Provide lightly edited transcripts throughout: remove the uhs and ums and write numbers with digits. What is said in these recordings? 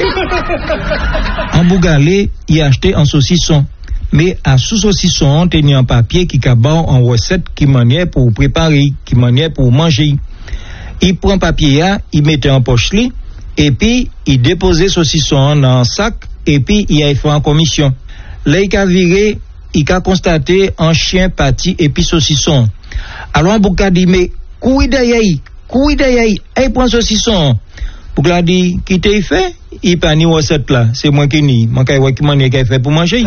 En Bougalé, il a acheté un saucisson. Mais à sous saucisson, il y a un papier qui caban en recette qui manière pour préparer, qui manière pour manger. Il prend papier, il mettait en poche et puis il déposait saucisson dans un sac et puis il a fait en commission. Là, il a viré, il a constaté un chien parti et puis saucisson. Alors, Bouka dit, mais, il prend saucisson. Bouka dit, qui t'a fait? Il pas ni recette là, c'est moi qui ni. Moi, qui m'en ai fait pour manger.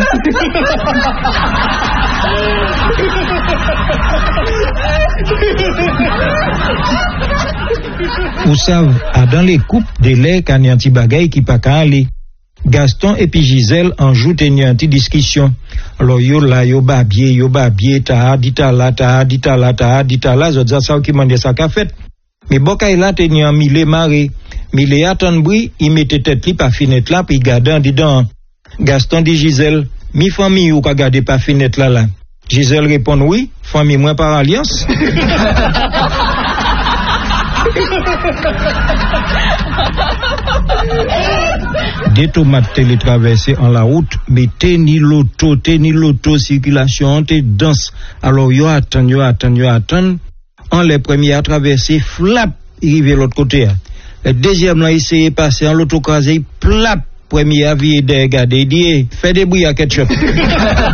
Vous savez, dans les coupes de lait, quand il y a un petit bagay qui pas qu'à aller. Gaston et puis Gisèle en jouent une petite discussion. Alors yo babier, ta dit là, je dis ça qui m'a dit ça qu'a fait. Mais Bokay là tenu en mille maré. Mille attend bruit, il mettait tête li par fenêtre là puis gardant dedans. Gaston dit Gisèle, mi famille ou ka garder par fenêtre là. Gisèle répond oui, famille moi par alliance. Des tomates télétraversées en la route, mais tenir l'auto, circulation, te danse. Alors, yo attend. En les premiers à traverser, flap, il arrive de l'autre côté. Le deuxième, là, il s'est passé en l'auto crasé, plap, premier à vie de regarder, il dit, fais des bruits à ketchup.